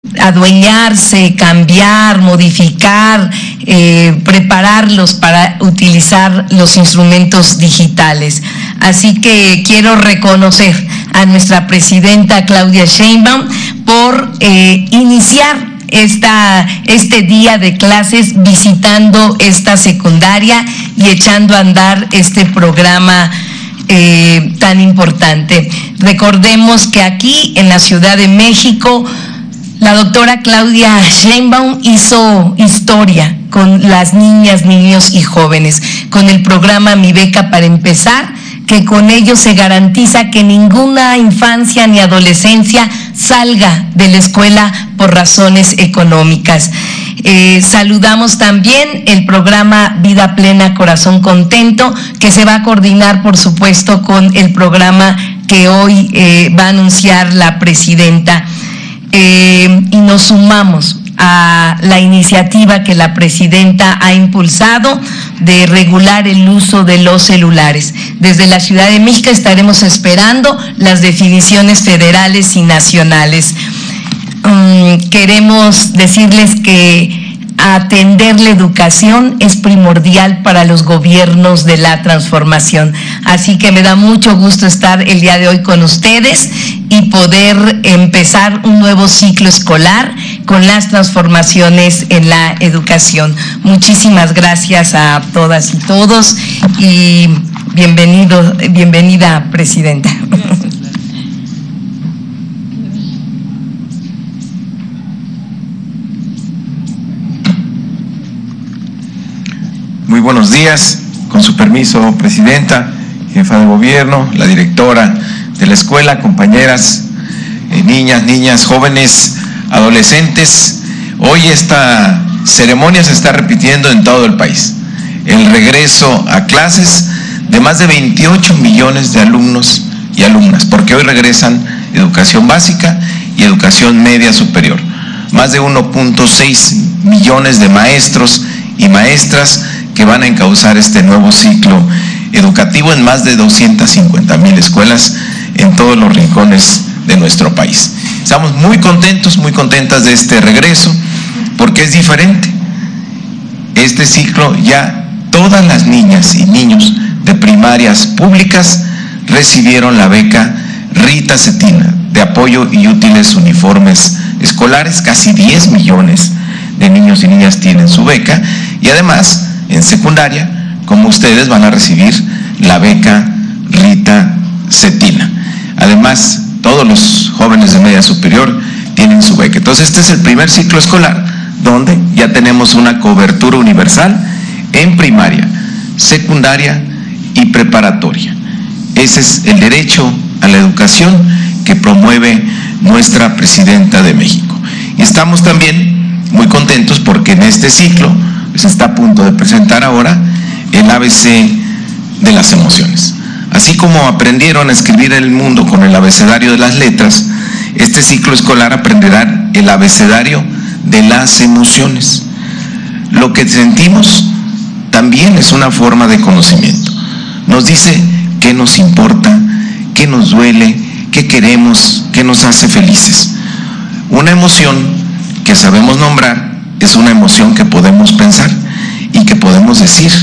adueñarse, cambiar, modificar, prepararlos para utilizar los instrumentos digitales. Así que quiero reconocer a nuestra presidenta Claudia Sheinbaum por iniciar este día de clases visitando esta secundaria y echando a andar este programa tan importante. Recordemos que aquí en la Ciudad de México la doctora Claudia Sheinbaum hizo historia con las niñas, niños y jóvenes, con el programa Mi Beca para Empezar, que con ello se garantiza que ninguna infancia ni adolescencia salga de la escuela por razones económicas. Saludamos también el programa Vida Plena, Corazón Contento, que se va a coordinar, por supuesto, con el programa que hoy va a anunciar la presidenta. Y nos sumamos a la iniciativa que la presidenta ha impulsado de regular el uso de los celulares. Desde la Ciudad de México estaremos esperando las definiciones federales y nacionales. Queremos decirles que atender la educación es primordial para los gobiernos de la transformación. Así que me da mucho gusto estar el día de hoy con ustedes y poder empezar un nuevo ciclo escolar con las transformaciones en la educación. Muchísimas gracias a todas y todos y bienvenida, presidenta. Muy buenos días, con su permiso, presidenta, jefa de gobierno, la directora de la escuela, compañeras, niñas, jóvenes, adolescentes. Hoy esta ceremonia se está repitiendo en todo el país. El regreso a clases de más de 28 millones de alumnos y alumnas, porque hoy regresan educación básica y educación media superior. Más de 1.6 millones de maestros y maestras que van a encauzar este nuevo ciclo educativo en más de 250,000 escuelas en todos los rincones de nuestro país. Estamos muy contentos, muy contentas de este regreso, porque es diferente. Este ciclo ya todas las niñas y niños de primarias públicas recibieron la beca Rita Cetina de apoyo y útiles uniformes escolares. Casi 10 millones de niños y niñas tienen su beca, y además en secundaria, como ustedes, van a recibir la beca Rita Cetina. Además, todos los jóvenes de media superior tienen su beca. Entonces, este es el primer ciclo escolar donde ya tenemos una cobertura universal en primaria, secundaria y preparatoria. Ese es el derecho a la educación que promueve nuestra presidenta de México. Y estamos también muy contentos porque en este ciclo se está a punto de presentar ahora el ABC de las emociones. Así como aprendieron a escribir el mundo con el abecedario de las letras, este ciclo escolar aprenderá el abecedario de las emociones. Lo que sentimos también es una forma de conocimiento. Nos dice qué nos importa, qué nos duele, qué queremos, qué nos hace felices. Una emoción que sabemos nombrar es una emoción que podemos pensar y que podemos decir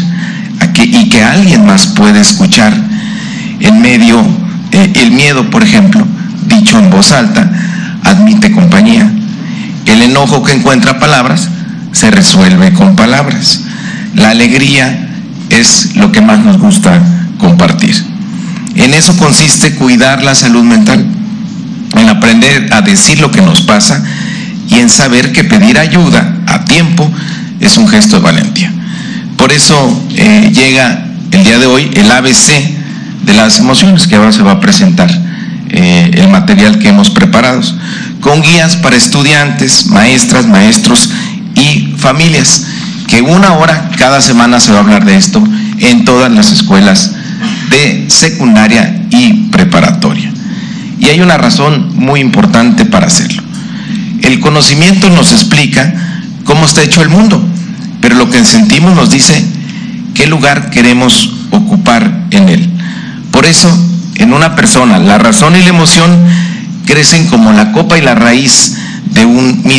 y que alguien más puede escuchar. En medio, el miedo, por ejemplo, dicho en voz alta, admite compañía. El enojo, que encuentra palabras, se resuelve con palabras. La alegría es lo que más nos gusta compartir. En eso consiste cuidar la salud mental, en aprender a decir lo que nos pasa y en saber que pedir ayuda a tiempo es un gesto de valentía. Por eso llega el día de hoy el ABC de las emociones, que ahora se va a presentar el material que hemos preparado, con guías para estudiantes, maestras, maestros y familias, que 1 hora cada semana se va a hablar de esto en todas las escuelas de secundaria y preparatoria. Y hay una razón muy importante para hacerlo. El conocimiento nos explica cómo está hecho el mundo, pero lo que sentimos nos dice qué lugar queremos ocupar en él. Por eso, en una persona, la razón y la emoción crecen como la copa y la raíz de un mismo